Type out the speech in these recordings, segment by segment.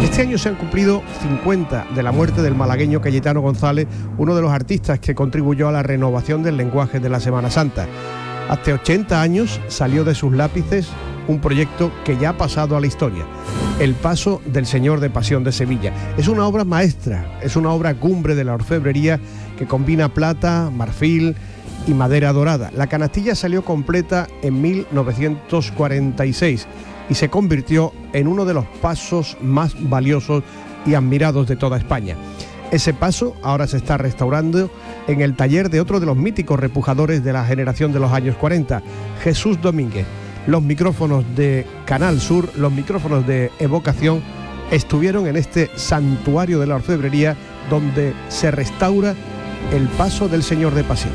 Este año se han cumplido 50 de la muerte del malagueño Cayetano González, uno de los artistas que contribuyó a la renovación del lenguaje de la Semana Santa. Hace 80 años salió de sus lápices un proyecto que ya ha pasado a la historia, El Paso del Señor de Pasión de Sevilla. Es una obra maestra, es una obra cumbre de la orfebrería que combina plata, marfil y madera dorada. La canastilla salió completa en 1946 y se convirtió en uno de los pasos más valiosos y admirados de toda España. Ese paso ahora se está restaurando en el taller de otro de los míticos repujadores de la generación de los años 40, Jesús Domínguez. Los micrófonos de Canal Sur, los micrófonos de Evocación, estuvieron en este santuario de la orfebrería donde se restaura el Paso del Señor de Pasión.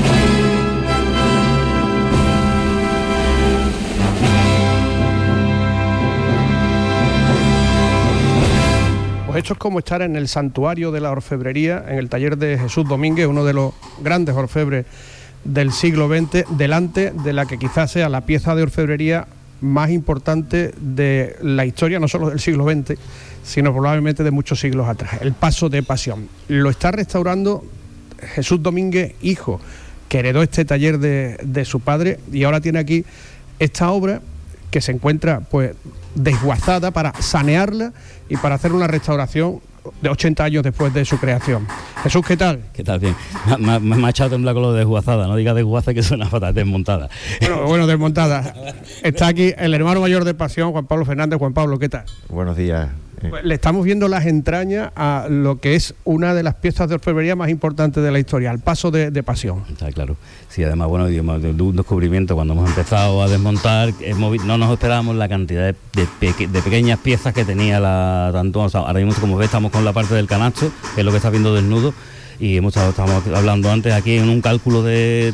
Pues esto es como estar en el santuario de la orfebrería, en el taller de Jesús Domínguez, uno de los grandes orfebres del siglo XX, delante de la que quizás sea la pieza de orfebrería más importante de la historia, no solo del siglo XX, sino probablemente de muchos siglos atrás, el Paso de Pasión. Lo está restaurando Jesús Domínguez, hijo, que heredó este taller de su padre, y ahora tiene aquí esta obra que se encuentra pues desguazada, para sanearla y para hacer una restauración de 80 años después de su creación. Jesús, ¿qué tal? ¿Qué tal? Bien. Me ha echado a temblar con lo de desguazada, no diga desguaza que suena fatal, desmontada. Bueno, desmontada. Está aquí el hermano mayor de Pasión, Juan Pablo Fernández. Juan Pablo, ¿qué tal? Buenos días. Pues le estamos viendo las entrañas a lo que es una de las piezas de orfebrería más importantes de la historia, el Paso de Pasión. Está claro. Sí, además, bueno, de un descubrimiento cuando hemos empezado a desmontar, no nos esperábamos la cantidad de pequeñas piezas que tenía tanto. O sea, ahora mismo, como ves, estamos con la parte del canasto, que es lo que está viendo desnudo, y estamos hablando antes aquí en un cálculo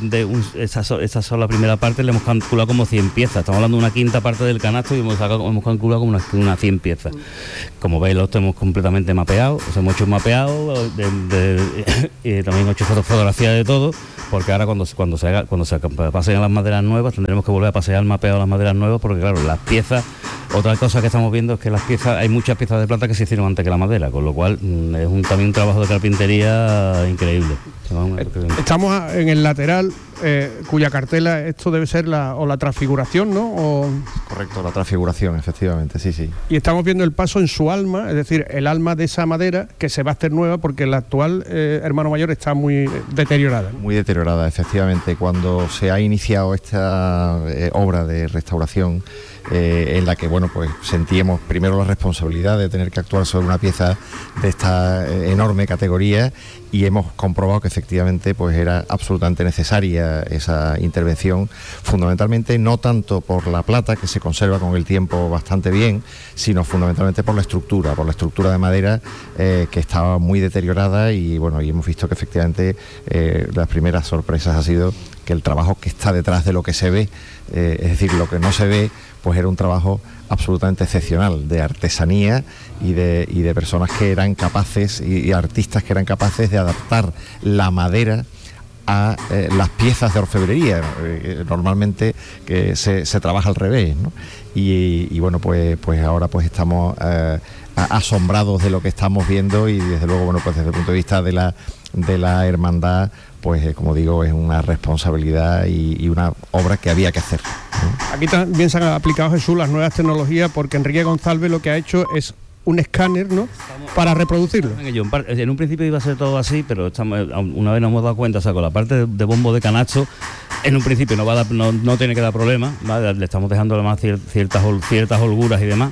esa sola primera parte, le hemos calculado como 100 piezas. Estamos hablando de una quinta parte del canasto y hemos calculado como unas 100 piezas. Como veis, lo tenemos completamente mapeado, hemos hecho un mapeado, y también hemos hecho fotografía de todo, porque ahora cuando se pasen las maderas nuevas tendremos que volver a pasear el mapeado de las maderas nuevas, porque claro, las piezas, otra cosa que estamos viendo es que las piezas, hay muchas piezas de plata que se hicieron antes que la madera, con lo cual es también un trabajo de carpintería increíble. Estamos en el lateral, cuya cartela, esto debe ser la transfiguración, ¿no? Correcto, la transfiguración, efectivamente, sí. Y estamos viendo el paso en su alma, es decir, el alma de esa madera que se va a hacer nueva, porque la actual, hermano mayor, está muy deteriorada, ¿no? Muy deteriorada, efectivamente. Cuando se ha iniciado esta obra de restauración, en la que, bueno, pues sentíamos primero la responsabilidad de tener que actuar sobre una pieza de esta enorme categoría, y hemos comprobado que efectivamente pues era absolutamente necesaria esa intervención, fundamentalmente no tanto por la plata, que se conserva con el tiempo bastante bien, sino fundamentalmente por la estructura de madera, que estaba muy deteriorada, y bueno, y hemos visto que efectivamente las primeras sorpresas ha sido que el trabajo que está detrás de lo que se ve, es decir, lo que no se ve, pues era un trabajo absolutamente excepcional, de artesanía y de personas que eran capaces, y artistas que eran capaces de adaptar la madera a las piezas de orfebrería. Normalmente que se trabaja al revés, ¿no? Y bueno, pues ahora pues estamos asombrados de lo que estamos viendo, y desde luego, bueno, pues desde el punto de vista de la hermandad, pues como digo, es una responsabilidad y una obra que había que hacer, ¿no? Aquí también se han aplicado, Jesús, las nuevas tecnologías, porque Enrique González lo que ha hecho es un escáner, ¿no?, para reproducirlo. En un principio iba a ser todo así, pero una vez nos hemos dado cuenta, o sea, con la parte de bombo de canasto, en un principio no tiene que dar problema, ¿vale? Le estamos dejando además ciertas holguras y demás,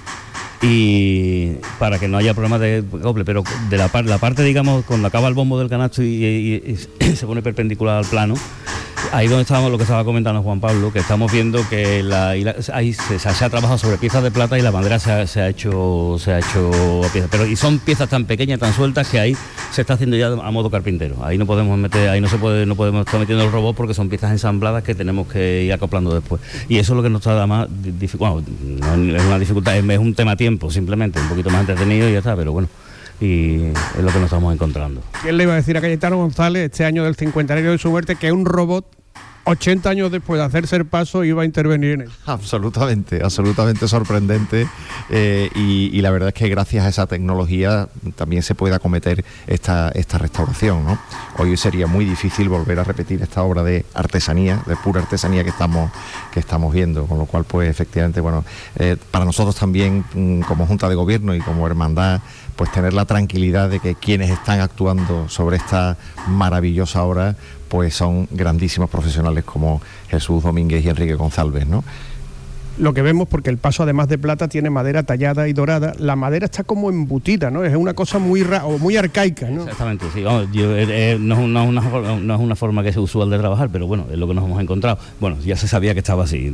y para que no haya problemas de acople, pero de la parte, digamos, cuando acaba el bombo del canasto y se pone perpendicular al plano, ahí donde estábamos, lo que estaba comentando Juan Pablo, que estamos viendo que ahí se ha trabajado sobre piezas de plata, y la madera se ha hecho a piezas, pero y son piezas tan pequeñas, tan sueltas, que ahí se está haciendo ya a modo carpintero. Ahí no podemos no podemos estar metiendo el robot, porque son piezas ensambladas que tenemos que ir acoplando después. Y eso es lo que nos está más bueno, no es una dificultad, es un tema tiempo, simplemente un poquito más entretenido y ya está, pero bueno. Y es lo que nos estamos encontrando. ¿Quién le iba a decir a Cayetano González, este año del 50º de su muerte, que un robot 80 años después de hacerse el paso iba a intervenir en él. Absolutamente sorprendente, y la verdad es que gracias a esa tecnología también se puede acometer esta restauración, ¿no? Hoy sería muy difícil volver a repetir esta obra de artesanía, de pura artesanía que estamos viendo, con lo cual pues efectivamente, bueno, para nosotros también como Junta de Gobierno y como hermandad, pues tener la tranquilidad de que quienes están actuando sobre esta maravillosa obra pues son grandísimos profesionales como Jesús Domínguez y Enrique González, ¿no? Lo que vemos, porque el paso además de plata tiene madera tallada y dorada, la madera está como embutida, ¿no? Es una cosa muy muy arcaica, ¿no? Exactamente, sí. Vamos, no es una forma que es usual de trabajar, pero bueno, es lo que nos hemos encontrado. Bueno, ya se sabía que estaba así,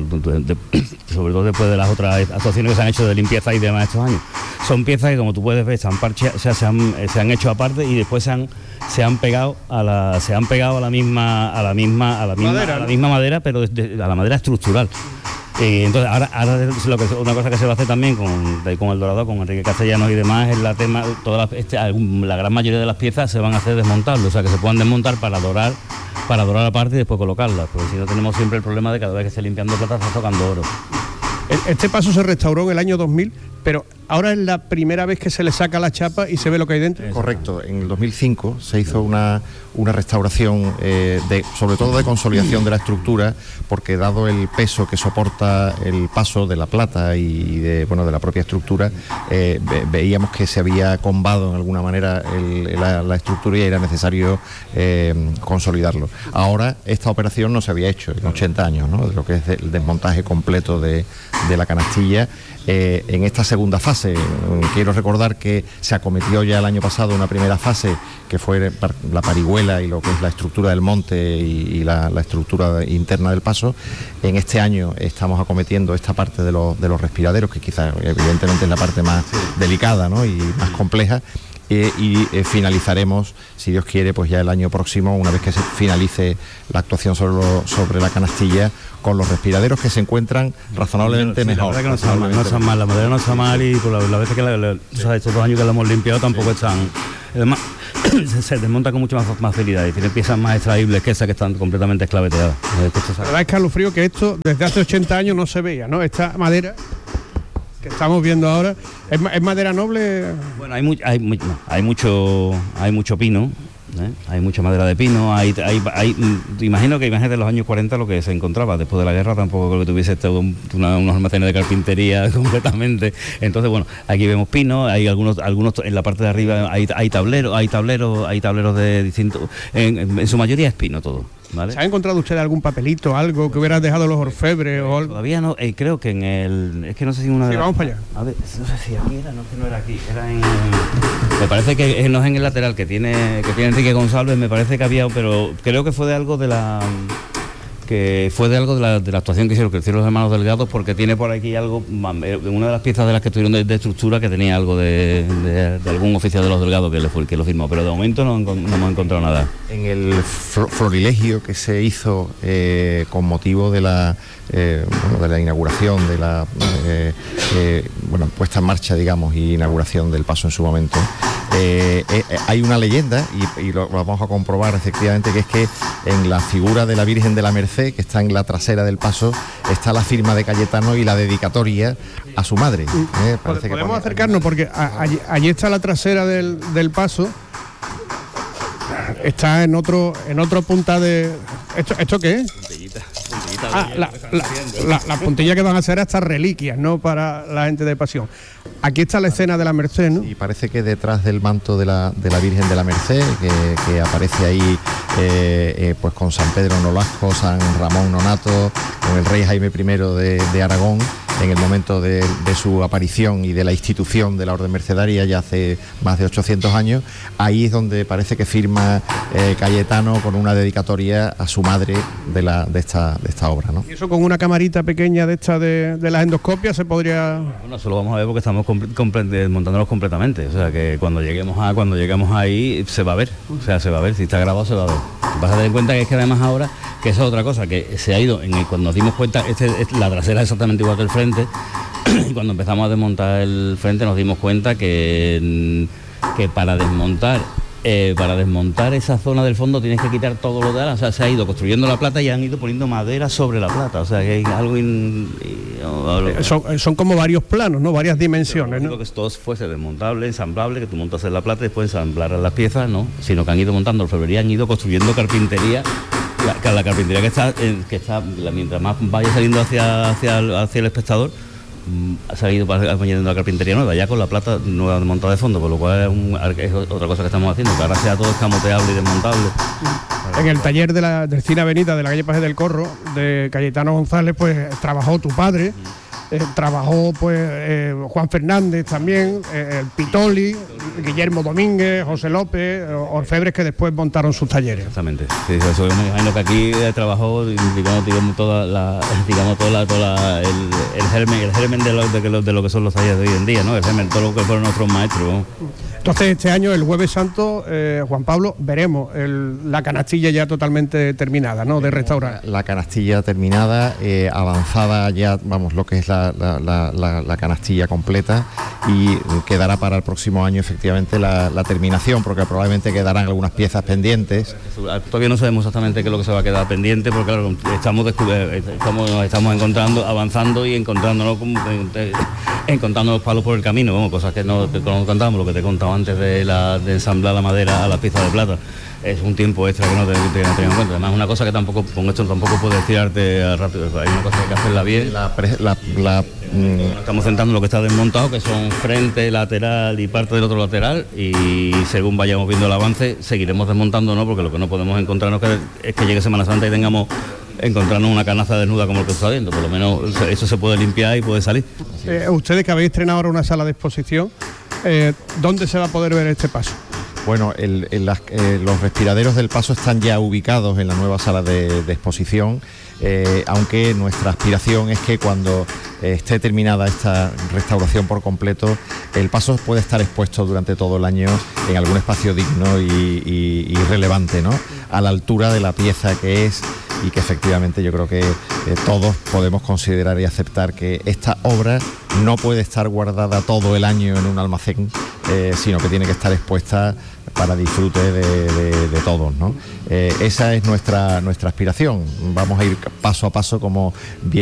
sobre todo después de las otras actuaciones que se han hecho de limpieza y demás estos años. Son piezas que, como tú puedes ver, se han hecho aparte y después se han pegado a la misma madera, pero a la madera estructural. Entonces ahora una cosa que se va a hacer también con el Dorado, con Enrique Castellanos y demás, es la gran mayoría de las piezas se van a hacer desmontables, o sea que se puedan desmontar para dorar aparte y después colocarlas, porque si no tenemos siempre el problema de cada vez que esté limpiando plata está tocando oro. Este paso se restauró en el año 2000, pero ahora es la primera vez que se le saca la chapa y se ve lo que hay dentro. Correcto, en el 2005 se hizo una restauración sobre todo de consolidación de la estructura, porque dado el peso que soporta el paso de la plata y de la propia estructura, veíamos que se había combado en alguna manera la estructura y era necesario consolidarlo. Ahora esta operación no se había hecho en 80 años, ¿no? De lo que es el desmontaje completo de la canastilla. En esta segunda fase, quiero recordar que se acometió ya el año pasado una primera fase que fue la parihuela y lo que es la estructura del monte y la estructura interna del paso. En este año estamos acometiendo esta parte de los respiraderos, que quizás evidentemente es la parte más delicada, ¿no? Y más compleja. Y finalizaremos, si Dios quiere, pues ya el año próximo, una vez que se finalice la actuación sobre la canastilla, con los respiraderos que se encuentran razonablemente mejor. La verdad que no está mal, la madera no está mal, y por la vez que estos 2 años que la hemos limpiado tampoco están. Además, se desmonta con mucha más facilidad y tiene piezas más extraíbles que esas que están completamente esclaveteadas. La verdad es, Carlos Frío, que esto desde hace 80 años no se veía, ¿no? Esta madera que estamos viendo ahora, ¿es madera noble? Bueno, hay mucho pino, ¿eh? Hay mucha madera de pino, imagínate de los años 40 lo que se encontraba. Después de la guerra tampoco creo que tuviese unos almacenes de carpintería completamente. Entonces, bueno, aquí vemos pino, hay algunos en la parte de arriba hay tableros de distintos, en su mayoría es pino todo. ¿Vale? ¿Se ha encontrado usted algún papelito, algo que hubieran dejado los orfebres o algo? Todavía no, creo que en el... Es que no sé si una de... Sí, vamos para allá. A ver, no sé si aquí era, no era aquí, era en... Me parece que no es en el lateral que tiene Enrique González, me parece que había, pero creo que fue de algo de la... de la actuación que hicieron los hermanos Delgados, porque tiene por aquí algo, una de las piezas de las que estuvieron de estructura, que tenía algo de algún oficial de los Delgados que lo firmó, pero de momento no hemos encontrado nada. En el florilegio que se hizo con motivo de la inauguración, de la puesta en marcha, digamos, y inauguración del paso en su momento, hay una leyenda, y lo vamos a comprobar efectivamente, que es que en la figura de la Virgen de la Merced, que está en la trasera del paso, está la firma de Cayetano y la dedicatoria a su madre. Podemos acercarnos, porque allí está la trasera del paso. Está en otro punta de... ¿Esto qué es? Puntillita la puntilla que van a ser hasta reliquias, ¿no? Para la gente de Pasión. Aquí está la escena de la Merced, ¿no? Y parece que detrás del manto de la Virgen de la Merced, que aparece ahí pues con San Pedro Nolasco, San Ramón Nonato, con el rey Jaime I de Aragón, en el momento de su aparición y de la institución de la Orden Mercedaria ya hace más de 800 años. Ahí es donde parece que firma Cayetano con una dedicatoria a su madre de esta obra, ¿no? Y eso con una camarita pequeña de esta de las endoscopias se podría... Bueno, eso lo vamos a ver porque estamos desmontándolos completamente, o sea que cuando lleguemos ahí se va a ver, si está grabado se va a ver. Vas a tener en cuenta que es que además ahora, que esa es otra cosa, que se ha ido, cuando nos dimos cuenta, la trasera es exactamente igual que el frente, y cuando empezamos a desmontar el frente nos dimos cuenta que para desmontar Para desmontar esa zona del fondo tienes que quitar todo lo de ahora. O sea, se ha ido construyendo la plata y han ido poniendo madera sobre la plata. O sea, que hay algo... Son como varios planos, ¿no? Varias dimensiones, ¿no? Que todo fuese desmontable, ensamblable, que tú montas en la plata y después ensamblar las piezas, ¿no? Sino que han ido montando orfebrería, han ido construyendo carpintería. La carpintería que está mientras más vaya saliendo hacia el espectador, ha salido añadiendo la carpintería nueva, ya con la plata nueva montada de fondo, por lo cual es otra cosa que estamos haciendo, que ahora sea todo escamoteable y desmontable. En el taller del Cine Avenida de la calle Paje del Corro, de Cayetano González, pues trabajó tu padre, trabajó pues Juan Fernández también, el Pitoli, Guillermo Domínguez, José López, orfebres que después montaron sus talleres. Exactamente, sí, eso me imagino que aquí trabajó, digamos toda el germen de lo que son los talleres de hoy en día, ¿no? El germen, todo lo que fueron nuestros maestros, ¿no? Entonces este año, el Jueves Santo, Juan Pablo, veremos la canastilla ya totalmente terminada, ¿no? De restaurar. La canastilla terminada, avanzada ya, vamos, lo que es la canastilla completa, y quedará para el próximo año efectivamente la terminación, porque probablemente quedarán algunas piezas pendientes. Todavía no sabemos exactamente qué es lo que se va a quedar pendiente, porque claro, nos estamos encontrando, avanzando y encontrándonos palos por el camino, bueno, cosas que no contamos, lo que te he contado antes de ensamblar la madera a las piezas de plata. Es un tiempo extra que no te tener en cuenta. Además, una cosa que tampoco, con esto tampoco puedes tirarte rápido. Hay una cosa que hay que hacerla bien. Estamos centrando en lo que está desmontado, que son frente, lateral y parte del otro lateral, y según vayamos viendo el avance, seguiremos desmontando, ¿no? Porque lo que no podemos encontrarnos es que llegue Semana Santa y encontrarnos una canaza desnuda como el que está viendo. Por lo menos eso se puede limpiar y puede salir. Ustedes que habéis estrenado ahora una sala de exposición, ¿dónde se va a poder ver este paso? Bueno, los respiraderos del paso están ya ubicados en la nueva sala de exposición, aunque nuestra aspiración es que cuando esté terminada esta restauración por completo, el paso puede estar expuesto durante todo el año en algún espacio digno y relevante, ¿no? A la altura de la pieza que es, y que efectivamente yo creo que todos podemos considerar y aceptar que esta obra no puede estar guardada todo el año en un almacén, sino que tiene que estar expuesta para disfrute de todos, ¿no? Esa es nuestra aspiración. Vamos a ir paso a paso, como bien